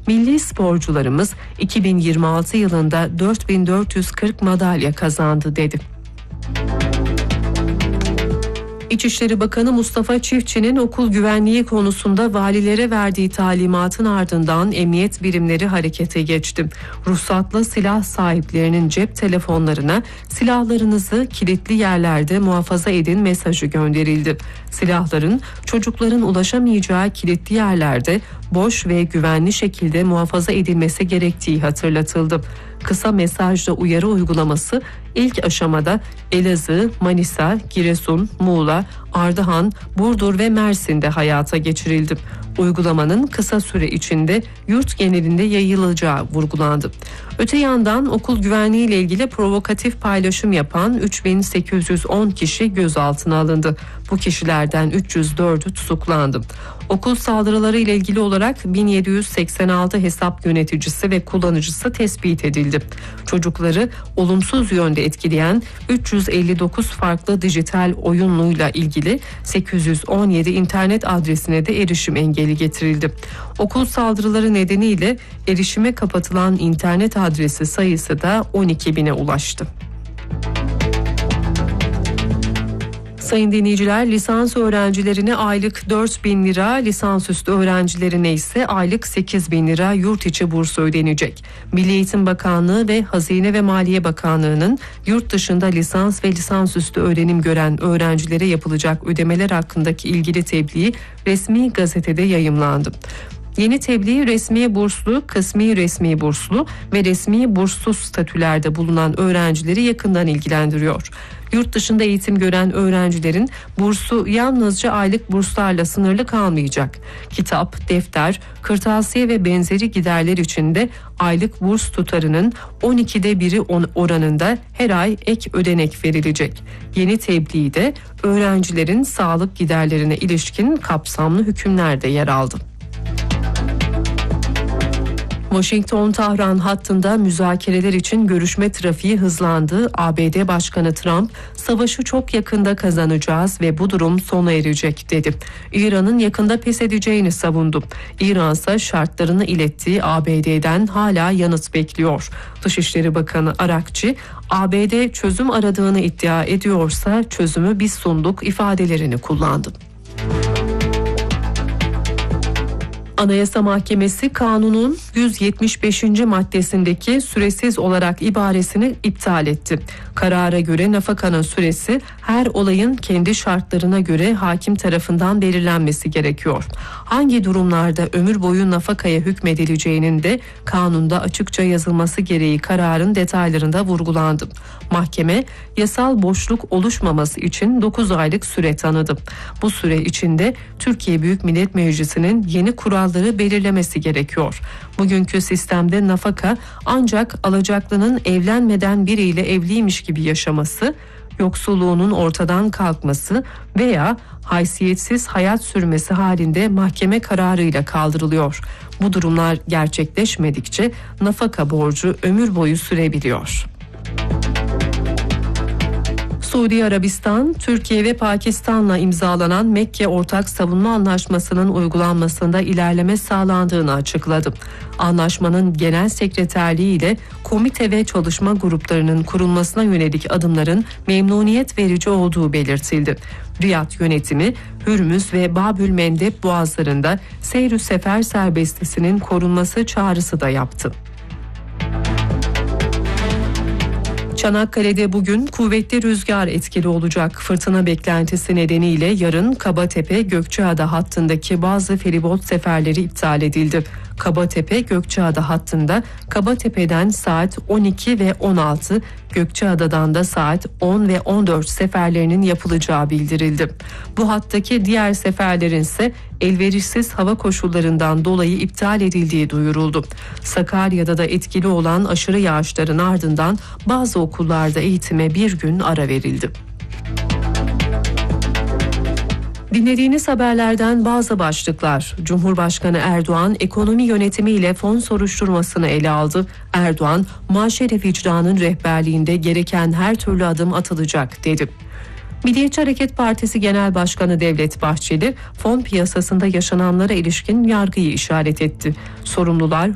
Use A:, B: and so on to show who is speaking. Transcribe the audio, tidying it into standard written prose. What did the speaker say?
A: milli sporcularımız 2026 yılında 4440 madalya kazandı dedi. İçişleri Bakanı Mustafa Çiftçi'nin okul güvenliği konusunda valilere verdiği talimatın ardından emniyet birimleri harekete geçti. Ruhsatlı silah sahiplerinin cep telefonlarına silahlarınızı kilitli yerlerde muhafaza edin mesajı gönderildi. Silahların çocukların ulaşamayacağı kilitli yerlerde boş ve güvenli şekilde muhafaza edilmesi gerektiği hatırlatıldı. Kısa mesajla uyarı uygulaması ilk aşamada Elazığ, Manisa, Giresun, Muğla, Ardahan, Burdur ve Mersin'de hayata geçirildi. Uygulamanın kısa süre içinde yurt genelinde yayılacağı vurgulandı. Öte yandan okul güvenliği ile ilgili provokatif paylaşım yapan 3810 kişi gözaltına alındı. Bu kişilerden 304'ü tutuklandı. Okul saldırıları ile ilgili olarak 1786 hesap yöneticisi ve kullanıcısı tespit edildi. Çocukları olumsuz yönde etkileyen 359 farklı dijital oyunluyla ilgili 817 internet adresine de erişim engeli getirildi. Okul saldırıları nedeniyle erişime kapatılan internet adresi sayısı da 12.000'e ulaştı. Sayın dinleyiciler, lisans öğrencilerine aylık 4.000 lira, lisansüstü öğrencilerine ise aylık 8.000 lira yurt içi burs ödenecek. Milli Eğitim Bakanlığı ve Hazine ve Maliye Bakanlığı'nın yurt dışında lisans ve lisansüstü öğrenim gören öğrencilere yapılacak ödemeler hakkındaki ilgili tebliği resmi gazetede yayımlandı. Yeni tebliğ resmi burslu, kısmi resmi burslu ve resmi burssuz statülerde bulunan öğrencileri yakından ilgilendiriyor. Yurt dışında eğitim gören öğrencilerin bursu yalnızca aylık burslarla sınırlı kalmayacak. Kitap, defter, kırtasiye ve benzeri giderler için de aylık burs tutarının 12'de 1'i oranında her ay ek ödenek verilecek. Yeni tebliğde öğrencilerin sağlık giderlerine ilişkin kapsamlı hükümler de yer aldı. Washington-Tahran hattında müzakereler için görüşme trafiği hızlandı. ABD Başkanı Trump, savaşı çok yakında kazanacağız ve bu durum sona erecek dedi. İran'ın yakında pes edeceğini savundu. İran ise şartlarını ilettiği ABD'den hala yanıt bekliyor. Dışişleri Bakanı Arakçı, ABD çözüm aradığını iddia ediyorsa çözümü biz sunduk ifadelerini kullandı. Anayasa Mahkemesi kanunun 175. maddesindeki süresiz olarak ibaresini iptal etti. Karara göre nafakanın süresi her olayın kendi şartlarına göre hakim tarafından belirlenmesi gerekiyor. Hangi durumlarda ömür boyu nafakaya hükmedileceğinin de kanunda açıkça yazılması gereği kararın detaylarında vurgulandı. Mahkeme yasal boşluk oluşmaması için 9 aylık süre tanıdı. Bu süre içinde Türkiye Büyük Millet Meclisi'nin yeni kuralları belirlemesi gerekiyor. Bugünkü sistemde nafaka ancak alacaklının evlenmeden biriyle evliymiş gibi yaşaması, yoksulluğunun ortadan kalkması veya haysiyetsiz hayat sürmesi halinde mahkeme kararıyla kaldırılıyor. Bu durumlar gerçekleşmedikçe nafaka borcu ömür boyu sürebiliyor. Suudi Arabistan, Türkiye ve Pakistan'la imzalanan Mekke Ortak Savunma Anlaşması'nın uygulanmasında ilerleme sağlandığını açıkladı. Anlaşmanın genel sekreterliği ile komite ve çalışma gruplarının kurulmasına yönelik adımların memnuniyet verici olduğu belirtildi. Riyad yönetimi, Hürmüz ve Babül Mendeb boğazlarında seyr-ü sefer serbestisinin korunması çağrısı da yaptı. Çanakkale'de bugün kuvvetli rüzgar etkili olacak. Fırtına beklentisi nedeniyle yarın Kabatepe-Gökçeada hattındaki bazı feribot seferleri iptal edildi. Kabatepe-Gökçeada hattında Kabatepe'den saat 12 ve 16, Gökçeada'dan da saat 10 ve 14 seferlerinin yapılacağı bildirildi. Bu hattaki diğer seferlerin ise elverişsiz hava koşullarından dolayı iptal edildiği duyuruldu. Sakarya'da da etkili olan aşırı yağışların ardından bazı okullarda eğitime bir gün ara verildi. Dinlediğiniz haberlerden bazı başlıklar. Cumhurbaşkanı Erdoğan ekonomi yönetimiyle fon soruşturmasını ele aldı. Erdoğan, Maşere Vicdan'ın rehberliğinde gereken her türlü adım atılacak dedi. Milliyetçi Hareket Partisi Genel Başkanı Devlet Bahçeli, fon piyasasında yaşananlara ilişkin yargıyı işaret etti. Sorumlular